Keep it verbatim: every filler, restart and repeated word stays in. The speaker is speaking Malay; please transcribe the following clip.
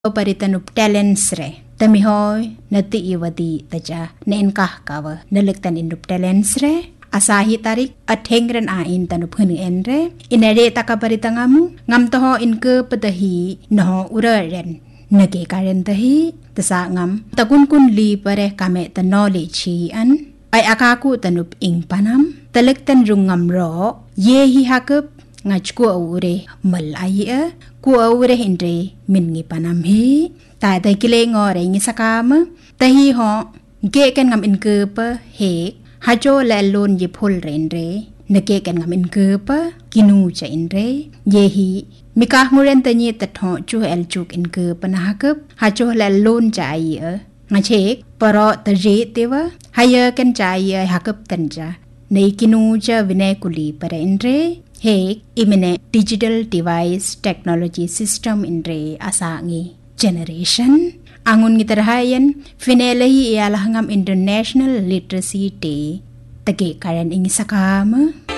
Paritanup talents re. Tami hoy nati iwadi taja neenkah kawa naliktan indup talents re. Asahi tarik athengren ain tanup hunu enre. Inare taka paritangamu ngam toho inke petahi noho uraren. Nage karen tahi tasa ngam takun kun li pare kame ta knowledge hi an. Ay akaku tanup ing panam. Taliktan rungam ro. Ye hi hakup ngaj ku aure mal ai ku aure hindre min ngi panam hi ta dai kile ngore ngi sakama tahi ho ge kan ngam in ke pa he ha jo la lon ye phul renre ne ge kan ngam in ke pa kinu cha inre ye hi mikah muren ta ni ta tho chu el chuk in ke pa na kap ha jo la lon cha ai nga chek paro ta je tewa ha ye kan cha ai ha kap tan cha nei kinu cha vinekuli para inre Hek imene digital device technology system inre asangi generation angun ngitarhayan finalehi ialahangam international literacy day tage karen ing sakama